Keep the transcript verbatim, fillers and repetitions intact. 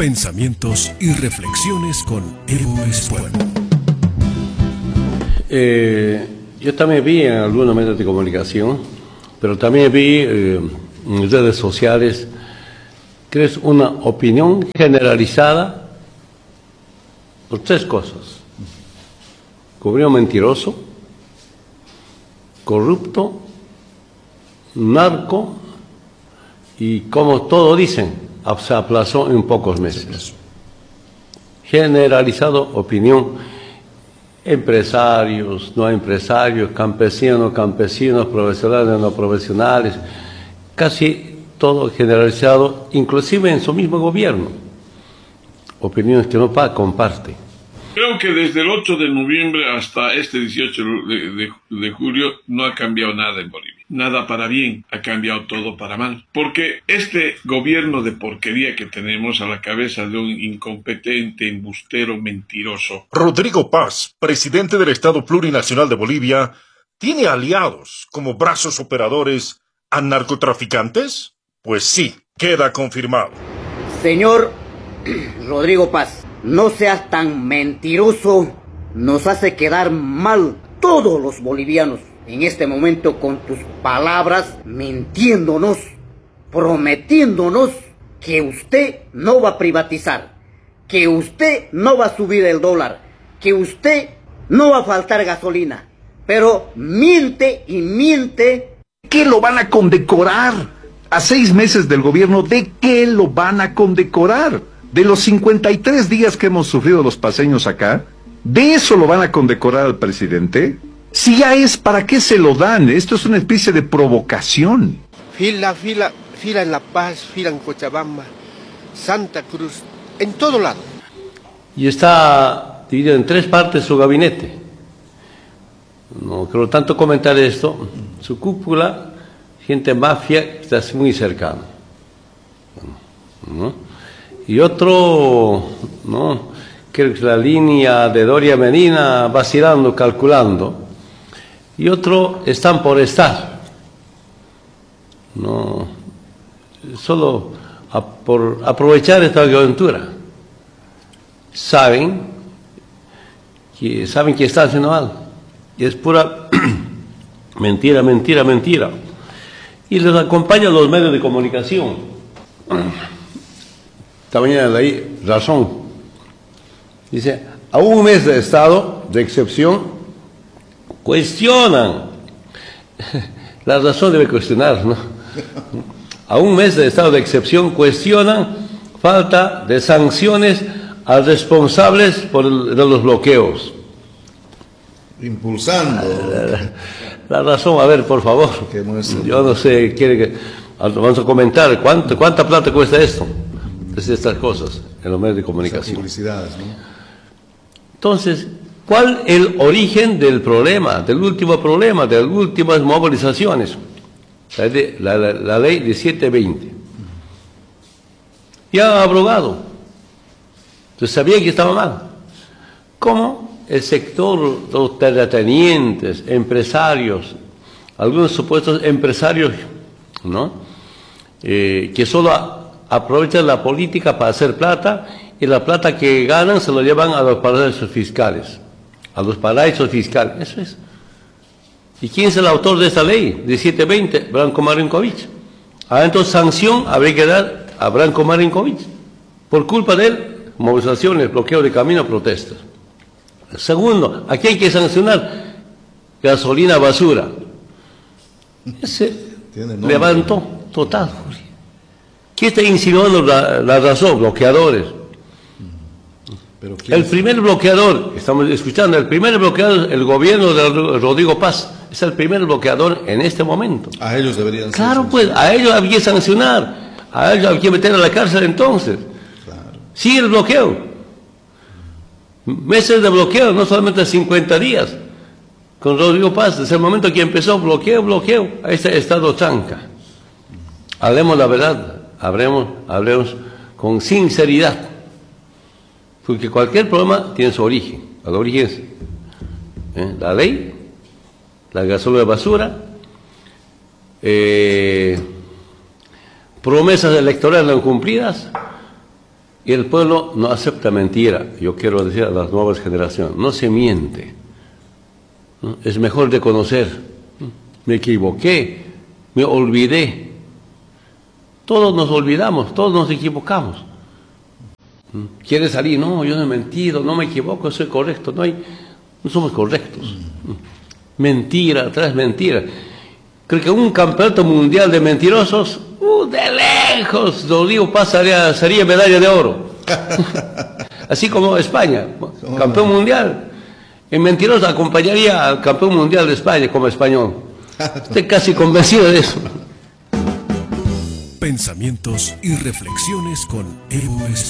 Pensamientos y reflexiones con Evo Espuelo. Eh, yo también vi en algunos medios de comunicación, pero también vi eh, en redes sociales que es una opinión generalizada por tres cosas: gobierno mentiroso, corrupto, narco, y como todo dicen, se aplazó en pocos meses. Generalizado opinión, empresarios, no empresarios, campesinos, campesinos, profesionales, no profesionales, casi todo generalizado, inclusive en su mismo gobierno. Opiniones que no comparte. Creo que desde el ocho de noviembre hasta este dieciocho de, de, de julio no ha cambiado nada en Bolivia. Nada para bien, ha cambiado todo para mal. Porque este gobierno de porquería que tenemos a la cabeza de un incompetente, embustero, mentiroso. Rodrigo Paz, presidente del Estado Plurinacional de Bolivia, ¿tiene aliados como brazos operadores a narcotraficantes? Pues sí, queda confirmado. Señor Rodrigo Paz, no seas tan mentiroso, nos hace quedar mal todos los bolivianos en este momento con tus palabras, mintiéndonos, prometiéndonos que usted no va a privatizar, que usted no va a subir el dólar, que usted no va a faltar gasolina, pero miente y miente. ¿Qué lo van a condecorar? A seis meses del gobierno, ¿de qué lo van a condecorar? De los cincuenta y tres días que hemos sufrido los paseños acá, ¿de eso lo van a condecorar al presidente? Si ya es, ¿para qué se lo dan? Esto es una especie de provocación. Fila, fila, fila en La Paz, fila en Cochabamba, Santa Cruz, en todo lado. Y está dividido en tres partes su gabinete. No quiero tanto comentar esto. Su cúpula, gente mafia, está muy cercana, ¿no? Y otro, ¿no?, creo que la línea de Doria Medina vacilando, calculando, y otro están por estar, no, solo a, por aprovechar esta coyuntura. Saben que saben que está haciendo mal, y es pura mentira, mentira, mentira, y les acompañan los medios de comunicación. Esta mañana leí Razón. Dice, a un mes de estado de excepción, cuestionan. La Razón debe cuestionar, ¿no? A un mes de estado de excepción, cuestionan falta de sanciones a responsables por el, de los bloqueos. Impulsando. La, la Razón, a ver, por favor. Yo no sé, quiere que vamos a comentar cuánto, cuánta plata cuesta esto. Es estas cosas en los medios de comunicación. Publicidades, ¿no? Entonces, ¿cuál es el origen del problema, del último problema, de las últimas movilizaciones? La, de, la, la, la ley diecisiete veinte. Ya abrogado. Entonces sabía que estaba mal. ¿Cómo el sector de los terratenientes, empresarios, algunos supuestos empresarios, ¿no?, eh, que solo aprovechan la política para hacer plata, y la plata que ganan se lo llevan a los paraísos fiscales, a los paraísos fiscales, eso es. ¿Y quién es el autor de esta ley? diecisiete veinte, Branko Marinkovic. Ah, entonces sanción habría que dar a Branko Marinkovic, por culpa de él, movilizaciones, bloqueo de camino, protestas. Segundo, ¿a quién hay que sancionar? Gasolina basura. Ese levantó total. ¿Quién está insinuando la, la razón? Bloqueadores. ¿Pero el primer bloqueador, estamos escuchando, el primer bloqueador, el gobierno de Rodrigo Paz, es el primer bloqueador en este momento. A ellos deberían Claro, pues, a ellos había que sancionar, a ellos había que meter a la cárcel entonces. Claro. Sí, el bloqueo. Meses de bloqueo, no solamente cincuenta días. Con Rodrigo Paz, desde el momento que empezó, bloqueo, bloqueo, a este estado tranca. Hablemos la verdad. Hablemos, hablemos con sinceridad, porque cualquier problema tiene su origen. El origen es ¿eh? la ley, la gasolina de basura, eh, promesas electorales no cumplidas, Y el pueblo no acepta mentira. Yo quiero decir a las nuevas generaciones, no se miente. ¿No? Es mejor reconocer, me equivoqué, me olvidé. Todos nos olvidamos, todos nos equivocamos. ¿Quiere salir? No, yo no he mentido, no me equivoco, soy correcto. No, hay, no somos correctos. Mentira tras mentira. Creo que un campeonato mundial de mentirosos, uh, de lejos, Rodrigo Paz sería, sería medalla de oro. Así como España, campeón mundial. En mentiroso acompañaría al campeón mundial de España como español. Estoy casi convencido de eso. Pensamientos y reflexiones con Evo Espejo.